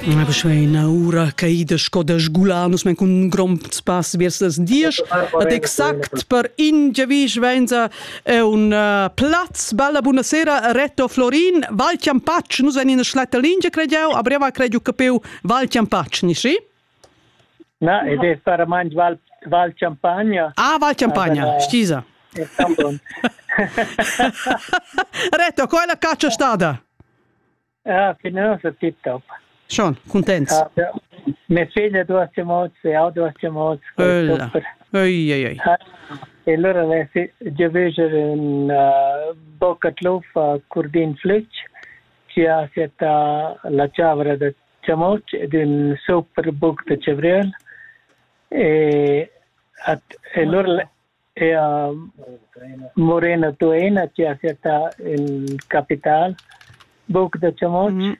Ma una ora caída scoda sgulanus men con gromp spas versas dies ad exact per ingevis venza un plaz bella buonasera Reto Florin Val Ciampatsch nus en in sletta lingia crediau abreva credu capeu Val Ciampatsch ni sì? No, ed è paramant Val Campagna. Ah, Val Campagna, scisa. Reto, qual è la caccia stata? Ah, finosa tip-top. Schon, contents. Mia figlia due mozze, ho due mozze. Oi. E allora io vedo un bocca a Curdin Flitch, ci ha stata la ciavra da Ciamoc ed un super book da Cevrel e allora Morena Tuena ci ha stata in capital book da Ciamoc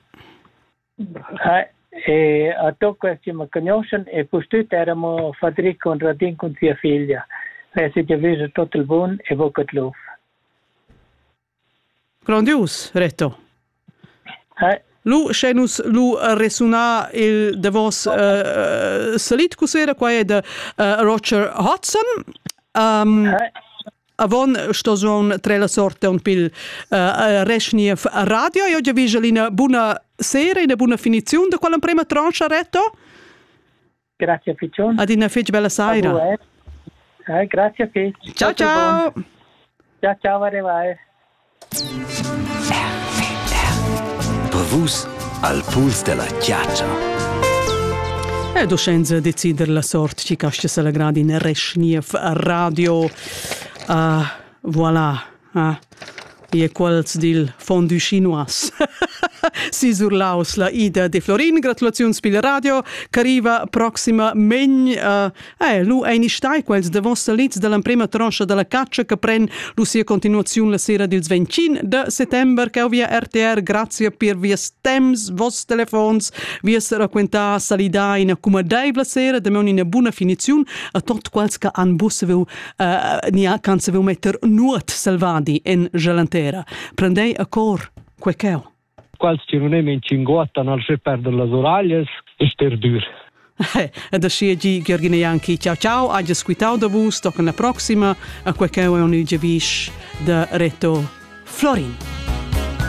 e a tocco ci mi conoscono e poi eravamo Federico e Radin con sua figlia. Lei si divisa tutto il buon e bocca l'uff. Grandios, Reto. Lu schenus lu resuna il de vos salit cusera qua è de Roger Hodgson. Avon sto zon tre la sorte un pil Reshniev radio. Io già vige una buona sera, una buona finizione de quella prima tranche, Reto. Grazie, Piccione. Ad una fece bella sera. Grazie, Piccione. Ciao, ciao. Ciao, arrivai. Pavus al puls della chiaccia. E doscenza decidere la sorte ci cascia se la gradi in Reshniev radio. Voilà. E quals dil fondue chinois. Si surlaus la ida de Florin. Gratulazioni per la radio. Che arriva prossima megn. Lu è in stai quels de vostra liz della prima tranche della caccia che pren lu sia continuazione la sera del 25 de settembre che via RTR. Grazie per via stems, vos telefons, via racconta salida in accomodabile sera, de in una buona finizione a tot quels che an bus veu can se veu metter nuot salvadi in gelantera. Prendei a cor queccheu. Quals ci non è in cingotta, non si perdere le oraglie e ster dur. E da sciegi Gheorghine Ianchi, ciao, agli squitau da vus, tocca la prossima, a queccheu è un ilgevish da Reto Florin.